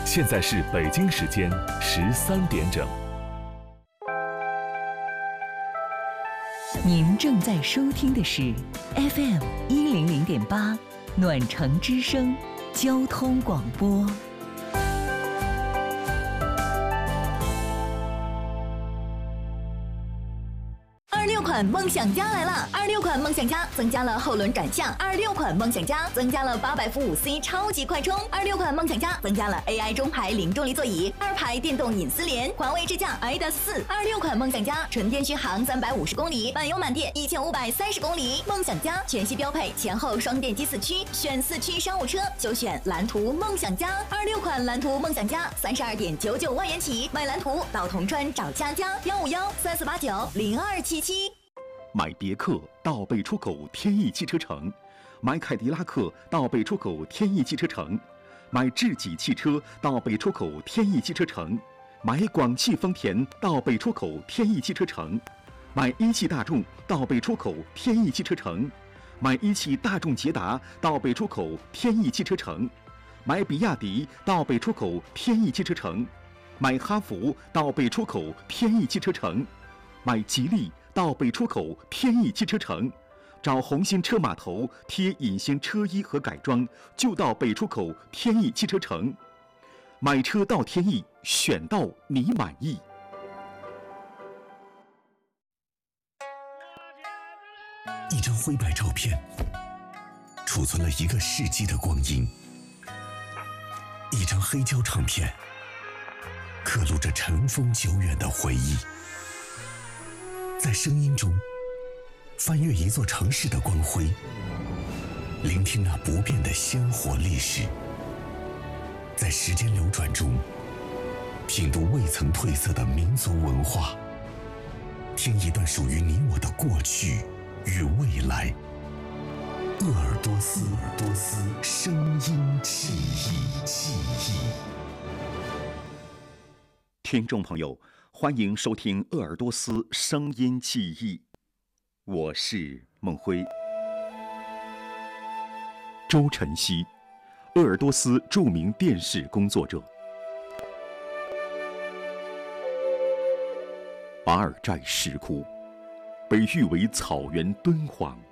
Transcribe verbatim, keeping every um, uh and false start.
现在是北京时间十三点整。 您正在收听的是 F M 一零零点八暖城之声交通广播。 二六款梦想家来了！二六款梦想家增加了后轮转向，二六款梦想家增加了八百伏五 C 超级快充，二六款梦想家增加了 A I 中排零重力座椅，二排电动隐私联，环卫智驾 A D A S 四。二六款梦想家纯电续航三百五十公里，满油满电一千五百三十公里。梦想家全系标配前后双电机四驱，选四驱商务车就选蓝图梦想家。二六款蓝图梦想家三十二点九九万元起，买蓝图到铜川找佳佳幺五幺三四八九零二七七。 买别克到北出口天翼汽车城，买凯迪拉克到北出口天翼汽车城，买智己汽车到北出口天翼汽车城，买广汽丰田到北出口天翼汽车城，买一汽大众到北出口天翼汽车城，买一汽大众捷达到北出口天翼汽车城，买比亚迪到北出口天翼汽车城，买哈弗到北出口天翼汽车城，买吉利到北出口天翼汽车城，找红星车码头贴隐形车衣和改装，就到北出口天翼汽车城。买车到天翼，选到你满意。 一张灰白照片，储存了一个世纪的光阴；一张黑胶唱片，刻录着尘封久远的回忆。在声音中翻阅一座城市的光辉，聆听那不变的鲜活历史。在时间流转中品读未曾褪色的民族文化，听一段属于你我的过去与未来。鄂尔多斯，鄂尔多斯声音记忆，记忆。 听众朋友，欢迎收听鄂尔多斯声音记忆，我是孟辉。周晨曦，鄂尔多斯著名电视工作者。巴尔寨石窟，被誉为草原敦煌，